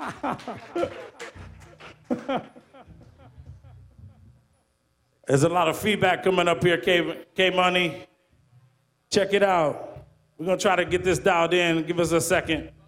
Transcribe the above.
There's a lot of feedback coming up here, K-Money. Check it out. We're going to try to get this dialed in. Give us a second.